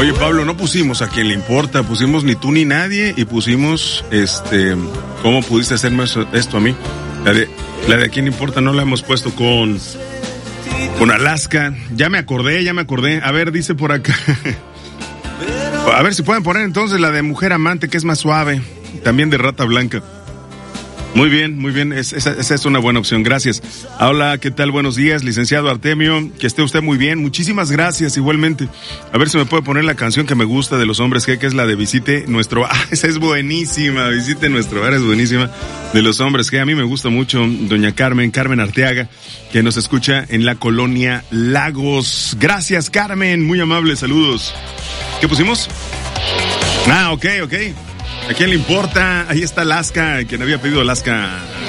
Oye, Pablo, no pusimos a quien le importa, pusimos ni tú ni nadie y pusimos, ¿cómo pudiste hacerme esto a mí? La de a quién le importa no la hemos puesto con Alaska. Ya me acordé. A ver, dice por acá. A ver si pueden poner entonces la de Mujer Amante, que es más suave. También de Rata Blanca. Muy bien. Esa es una buena opción. Gracias. Hola, ¿qué tal? Buenos días, licenciado Artemio. Que esté usted muy bien. Muchísimas gracias, igualmente. A ver si me puede poner la canción que me gusta de Los Hombres G, que es la de Visite Nuestro... esa es buenísima. Visite Nuestro Hogar es buenísima. De Los Hombres G. A mí me gusta mucho doña Carmen Arteaga, que nos escucha en la colonia Lagos. Gracias, Carmen. Muy amable. Saludos. ¿Qué pusimos? Ok. ¿A quién le importa? Ahí está Alaska, quien había pedido Alaska